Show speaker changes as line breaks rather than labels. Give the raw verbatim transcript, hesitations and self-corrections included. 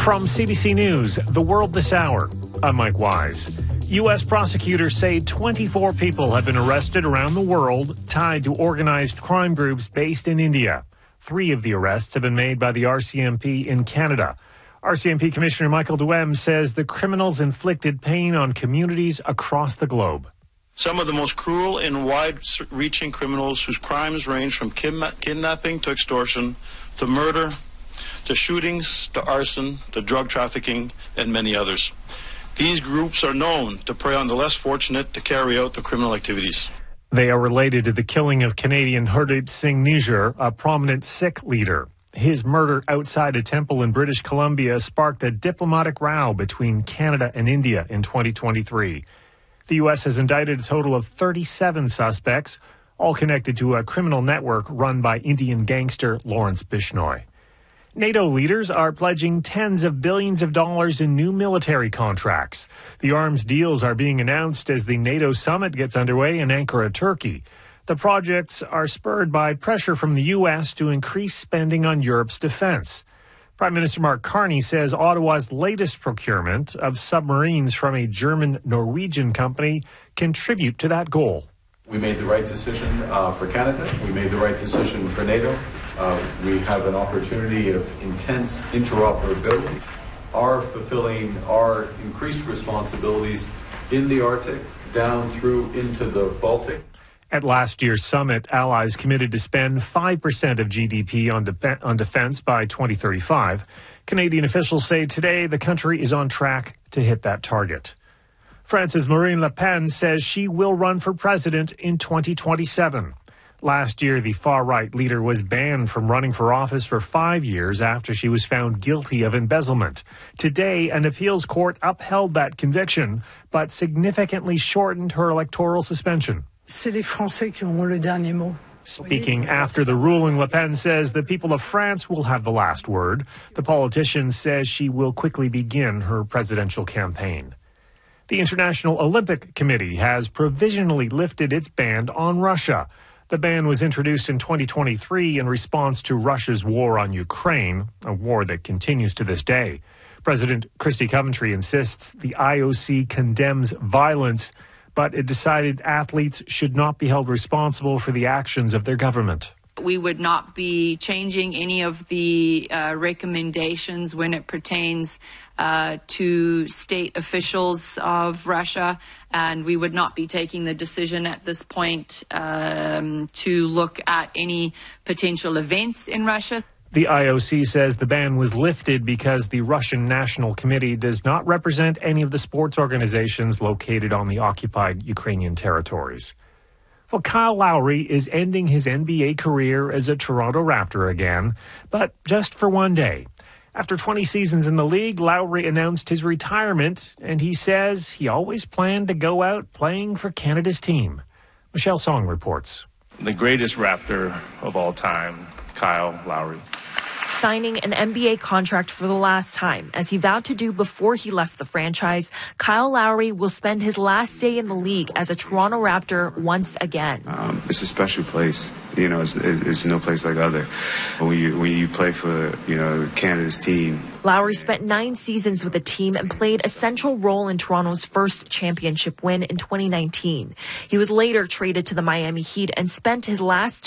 From C B C News, The World This Hour, I'm Mike Wise. U S prosecutors say twenty-four people have been arrested around the world tied to organized crime groups based in India. Three of the arrests have been made by the R C M P in Canada. R C M P Commissioner Michael Duhem says the criminals inflicted pain on communities across the globe.
Some of the most cruel and wide-reaching criminals whose crimes range from kidna- kidnapping to extortion to murder to shootings to arson to drug trafficking and many others. These groups are known to prey on the less fortunate to carry out the criminal activities.
They are related to the killing of Canadian Hardeep Singh Nijjar, a prominent Sikh leader. His murder outside a temple in British Columbia sparked a diplomatic row between Canada and India in twenty twenty-three. The U S has indicted a total of thirty-seven suspects, all connected to a criminal network run by Indian gangster Lawrence Bishnoi. NATO leaders are pledging tens of billions of dollars in new military contracts. The arms deals are being announced as the NATO summit gets underway in Ankara, Turkey. The projects are spurred by pressure from the U S to increase spending on Europe's defense. Prime Minister Mark Carney says Ottawa's latest procurement of submarines from a German-Norwegian company contribute to that goal.
We made the right decision uh, for Canada. We made the right decision for NATO. Uh, we have an opportunity of intense interoperability. Our fulfilling our increased responsibilities in the Arctic, down through into the Baltic.
At last year's summit, allies committed to spend five percent of G D P on, de- on defense by twenty thirty-five. Canadian officials say today the country is on track to hit that target. France's Marine Le Pen says she will run for president in twenty twenty-seven. Last year, the far-right leader was banned from running for office for five years after she was found guilty of embezzlement. Today, an appeals court upheld that conviction, but significantly shortened her electoral suspension.
C'est les Français qui auront le dernier mot.
Speaking after the ruling, Le Pen says the people of France will have the last word. The politician says she will quickly begin her presidential campaign. The International Olympic Committee has provisionally lifted its ban on Russia. The ban was introduced in twenty twenty-three in response to Russia's war on Ukraine, a war that continues to this day. President Christy Coventry insists the I O C condemns violence, but it decided athletes should not be held responsible for the actions of their government.
We would not be changing any of the uh, recommendations when it pertains uh, to state officials of Russia, and we would not be taking the decision at this point um, to look at any potential events in Russia.
The I O C says the ban was lifted because the Russian National Committee does not represent any of the sports organizations located on the occupied Ukrainian territories. Well, Kyle Lowry is ending his N B A career as a Toronto Raptor again, but just for one day. After twenty seasons in the league, Lowry announced his retirement, and he says he always planned to go out playing for Canada's team. Michelle Song reports.
The greatest Raptor of all time, Kyle Lowry.
Signing an N B A contract for the last time, as he vowed to do before he left the franchise, Kyle Lowry will spend his last day in the league as a Toronto Raptor once again.
Um, it's a special place. You know, it's, it's no place like other. When you, when you play for, you know, Canada's team.
Lowry spent nine seasons with the team and played a central role in Toronto's first championship win in twenty nineteen. He was later traded to the Miami Heat and spent his last